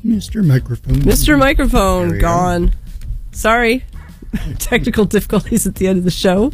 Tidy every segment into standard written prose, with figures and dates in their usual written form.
Mr. Microphone. Mr. Microphone, gone. Sorry. Technical difficulties at the end of the show.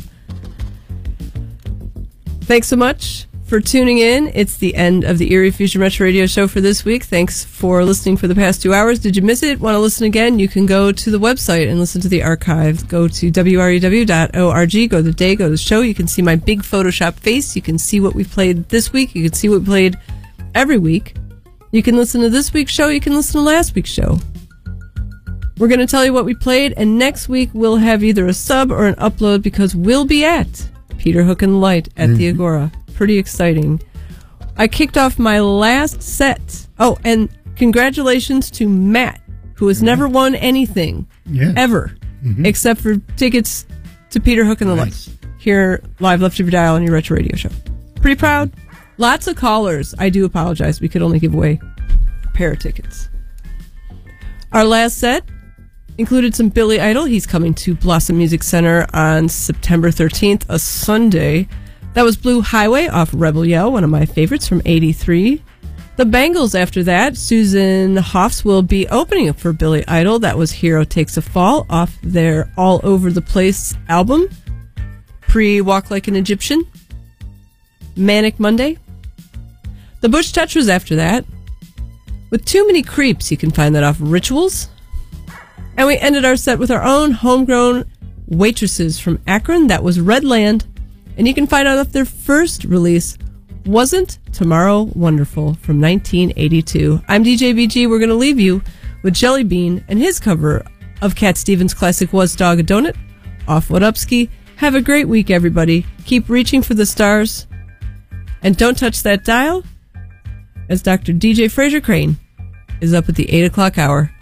Thanks so much for tuning in. It's the end of the Erie Fusion Metro Radio Show for this week. Thanks for listening for the past 2 hours. Did you miss it? Want to listen again? You can go to the website and listen to the archive. Go to wrew.org. Go to the day, go to the show. You can see my big Photoshop face. You can see what we played this week. You can see what we played every week. You can listen to this week's show. You can listen to last week's show. We're going to tell you what we played, and next week we'll have either a sub or an upload because we'll be at Peter Hook and Light at the Agora. Pretty exciting. I kicked off my last set. Oh, and congratulations to Matt, who has never won anything, ever, except for tickets to Peter Hook and the Light here live left of your dial on your Retro Radio Show. Pretty proud. Lots of callers. I do apologize. We could only give away a pair of tickets. Our last set included some Billy Idol. He's coming to Blossom Music Center on September 13th, a Sunday. That was Blue Highway off Rebel Yell, one of my favorites from 83. The Bangles after that. Susan Hoffs will be opening for Billy Idol. That was Hero Takes a Fall off their All Over the Place album. Pre-Walk Like an Egyptian. Manic Monday. The Bush Tetras after that. With Too Many Creeps, you can find that off Rituals. And we ended our set with our own homegrown waitresses from Akron. That was Redland. And you can find out if their first release Wasn't Tomorrow Wonderful from 1982. I'm DJ BG. We're going to leave you with Jelly Bean and his cover of Cat Stevens' classic Was Dog a Donut off What Upski. Have a great week, everybody. Keep reaching for the stars. And don't touch that dial as Dr. DJ Fraser Crane is up at the 8 o'clock hour.